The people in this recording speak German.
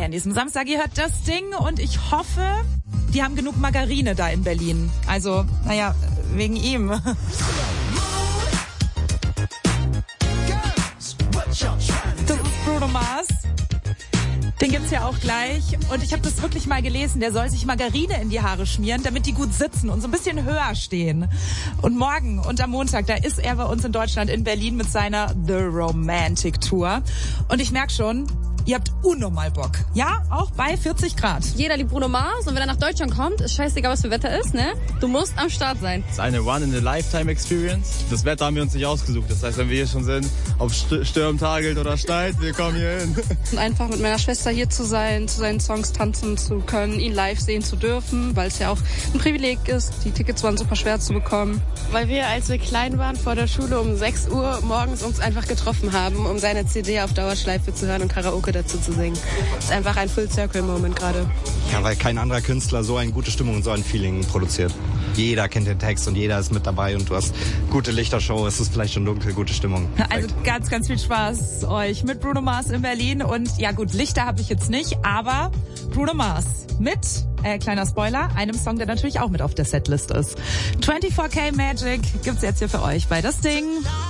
an diesem Samstag. Ihr hört das Ding und ich hoffe, die haben genug Margarine da in Berlin. Also, naja, wegen ihm. Das ist Bruno Mars. Den gibt's ja auch gleich. Und ich habe das wirklich mal gelesen. Der soll sich Margarine in die Haare schmieren, damit die gut sitzen und so ein bisschen höher stehen. Und morgen und am Montag, da ist er bei uns in Deutschland, in Berlin mit seiner The Romantic Tour. Und ich merke schon, ihr habt unnormal Bock. Ja, auch bei 40 Grad. Jeder liebt Bruno Mars und wenn er nach Deutschland kommt, ist scheißegal, was für Wetter ist, ne? Du musst am Start sein. Das ist eine One-in-a-Lifetime-Experience. Das Wetter haben wir uns nicht ausgesucht. Das heißt, wenn wir hier schon sind, ob stürmt, hagelt oder schneit, wir kommen hier hin. Und einfach mit meiner Schwester hier zu sein, zu seinen Songs tanzen zu können, ihn live sehen zu dürfen, weil es ja auch ein Privileg ist. Die Tickets waren super schwer zu bekommen. Weil wir, als wir klein waren, vor der Schule um 6 Uhr morgens uns einfach getroffen haben, um seine CD auf Dauerschleife zu hören und Karaoke dazu zu singen. Das ist einfach ein Full-Circle-Moment gerade. Ja, weil kein anderer Künstler so eine gute Stimmung und so ein Feeling produziert. Jeder kennt den Text und jeder ist mit dabei und du hast gute Lichtershow, es ist vielleicht schon dunkel, gute Stimmung. Also ganz, ganz viel Spaß euch mit Bruno Mars in Berlin. Und ja gut, Lichter habe ich jetzt nicht, aber Bruno Mars mit, kleiner Spoiler, einem Song, der natürlich auch mit auf der Setlist ist. 24K Magic gibt's jetzt hier für euch bei Das Ding.